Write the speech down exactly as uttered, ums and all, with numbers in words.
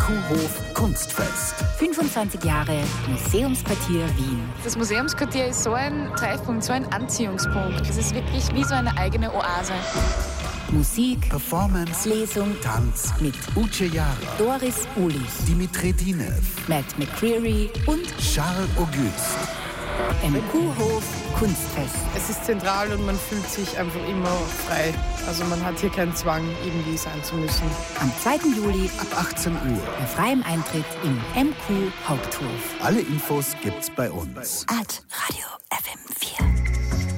Kuhhof Kunstfest. fünfundzwanzig Jahre Museumsquartier Wien. Das Museumsquartier ist so ein Treffpunkt, so ein Anziehungspunkt. Es ist wirklich wie so eine eigene Oase. Musik, Performance, Lesung, Tanz mit Uche Jara, Doris Ulich, Dimitri Dinev, Matt McCreary und Charles Auguste. im Kuhhof Kunstfest. Es ist zentral und man fühlt sich einfach immer frei. Also man hat hier keinen Zwang, irgendwie sein zu müssen. Am zweiten Juli Ab achtzehn Uhr. bei freiem Eintritt im M Q Haupthof. Alle Infos gibt's bei uns. At Radio F M vier.